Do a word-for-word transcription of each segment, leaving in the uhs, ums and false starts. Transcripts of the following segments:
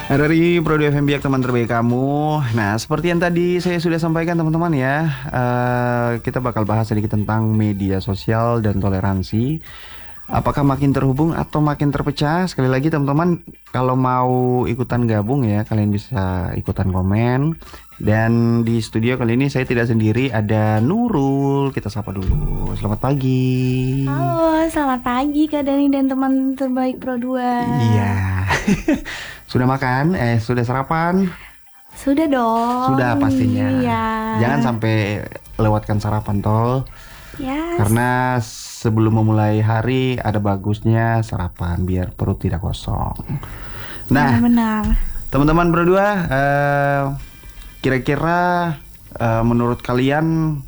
Dari Prodi F M Biak teman terbaik kamu. Nah, seperti yang tadi saya sudah sampaikan teman-teman ya, eh, kita bakal bahas sedikit tentang media sosial dan toleransi. Apakah makin terhubung atau makin terpecah? Sekali lagi teman-teman, kalau mau ikutan gabung ya, kalian bisa ikutan komen. Dan di studio kali ini saya tidak sendiri, ada Nurul. Kita sapa dulu. Selamat pagi. Halo, selamat pagi Kak Dani dan teman terbaik Pro dua. Iya. Sudah makan? Eh, sudah sarapan? Sudah dong. Sudah pastinya. Iya. Jangan sampai lewatkan sarapan tol. Yes. Karena sebelum memulai hari ada bagusnya sarapan biar perut tidak kosong. Nah, benar. teman-teman berdua, eh, kira-kira eh, menurut kalian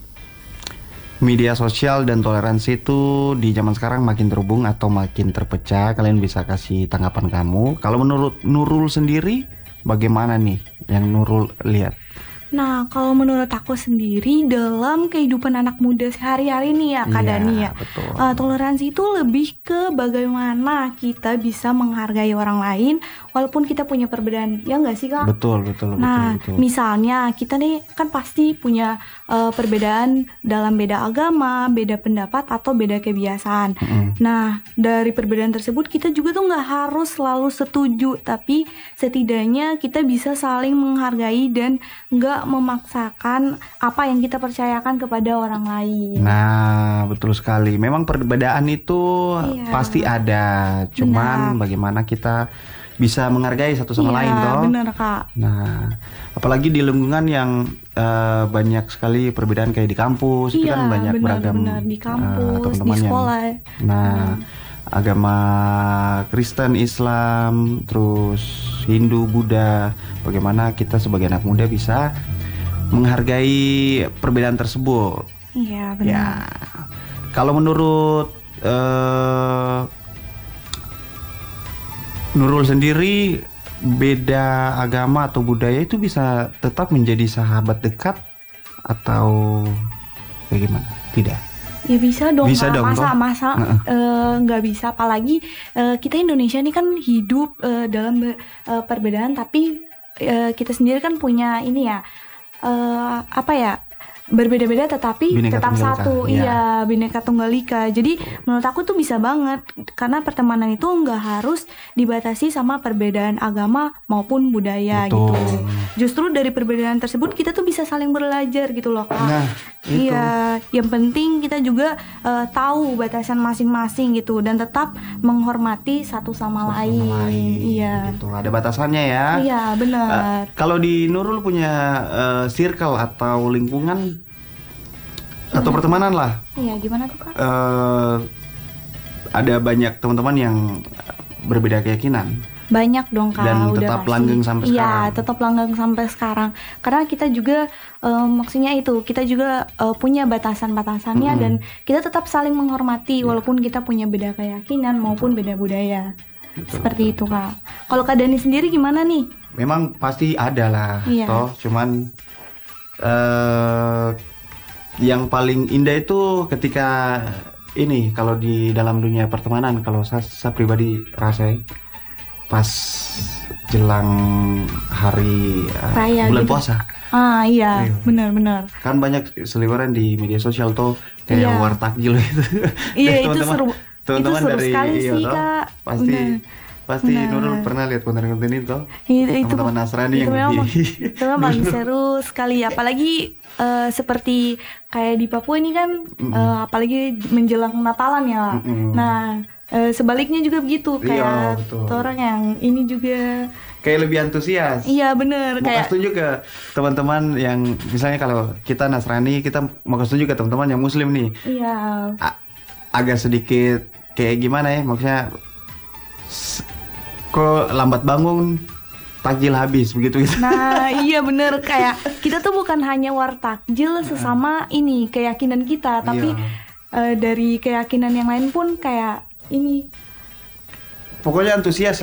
media sosial dan toleransi itu di zaman sekarang makin terhubung atau makin terpecah? Kalian bisa kasih tanggapan kamu. Kalau menurut Nurul sendiri, bagaimana nih yang Nurul lihat? Nah, kalau menurut aku sendiri dalam kehidupan anak muda sehari-hari nih ya Kak Iya, Dani ya, betul. uh, toleransi itu lebih ke bagaimana kita bisa menghargai orang lain walaupun kita punya perbedaan, ya nggak sih Kak? Betul, betul, Nah, betul, betul. misalnya kita nih kan pasti punya uh, perbedaan dalam beda agama, beda pendapat atau beda kebiasaan. Mm-mm. Nah, dari perbedaan tersebut kita juga tuh nggak harus selalu setuju, tapi setidaknya kita bisa saling menghargai dan nggak memaksakan apa yang kita percayakan kepada orang lain. Nah, betul sekali. Memang perbedaan itu Iya. pasti ada. Cuman Benar. bagaimana kita bisa menghargai satu sama Iya, lain toh. benar Kak. Nah, apalagi di lingkungan yang eh, banyak sekali perbedaan kayak di kampus, itu Iya, kan banyak beragam benar-benar di eh, kampus, di teman-teman yang sekolah. nah, agama Kristen, Islam, terus Hindu, Buddha. Bagaimana kita sebagai anak muda bisa menghargai perbedaan tersebut. Iya, benar. Ya, kalau menurut eh, Nurul sendiri, beda agama atau budaya itu bisa tetap menjadi sahabat dekat atau kayak gimana? Tidak. Ya bisa dong, Bisa Kak. dong, masa toh? masa Heeh. eh, nggak bisa, apalagi eh, kita Indonesia ini kan hidup eh, dalam be- eh, perbedaan, tapi eh, kita sendiri kan punya ini ya, eh, apa ya, berbeda-beda tetapi Bhinneka tetap Tunggal Ika, satu. iya. Iya, Bhinneka Tunggal Ika. Jadi menurut aku tuh bisa banget, karena pertemanan itu nggak harus dibatasi sama perbedaan agama maupun budaya Betul. gitu. Justru dari perbedaan tersebut kita tuh bisa saling belajar gitu loh, Kak. Nah, itu. Iya, yang penting kita juga eh, tahu batasan masing-masing gitu dan tetap menghormati satu sama, Satu sama lain. lain. Iya. Gitu. Ada batasannya ya. Iya, benar. Eh, kalau di Nurul punya eh, circle atau lingkungan atau pertemanan lah, Iya, gimana tuh, Kak? eh, ada banyak teman-teman yang berbeda keyakinan. Banyak dong, Kak. Dan udah tetap pasti. langgeng sampai Iya, sekarang. tetap langgeng sampai sekarang. Karena kita juga eh, maksudnya itu, kita juga eh, punya batasan-batasannya Mm-mm. dan kita tetap saling menghormati walaupun kita punya beda keyakinan maupun beda budaya. Betul, Seperti betul. itu, Kak. Kalau Kak Dani sendiri gimana nih? Memang pasti ada lah, Iya. toh. Cuman eh, yang paling indah itu ketika ini, kalau di dalam dunia pertemanan, kalau saya, saya pribadi rasa pas jelang hari eh, Raya bulan gitu. puasa. Ah, iya, Iya. benar-benar. Kan banyak seliweran di media sosial tuh kayak Iya. wartakjil itu. Iya, Dan itu teman-teman- seru. teman-teman itu seru dari sekali iya, sih, toh, Kak. Pasti Benar. pasti Benar. Nurul pernah lihat konten-konten itu toh? Itu, itu, Teman-teman Nasrani itu yang memang, begini. itu memang paling seru sekali, apalagi eh, seperti kayak di Papua ini kan, eh, apalagi menjelang Natalan ya. Mm-mm. Nah, eh, sebaliknya juga begitu, Iya, kayak betul. orang yang ini juga. Kayak lebih antusias. Iya, bener, Mau kayak kasih tunjuk ke teman-teman yang misalnya kalau kita Nasrani, kita mau kasih tunjuk ke teman-teman yang Muslim nih, iya. a- agak sedikit kayak gimana ya, maksudnya s- kok lambat bangun takjil habis begitu gitu. Nah, iya bener, kayak kita tuh bukan hanya wartakjil sesama ini keyakinan kita, tapi Iya. eh, dari keyakinan yang lain pun kayak ini. Pokoknya antusias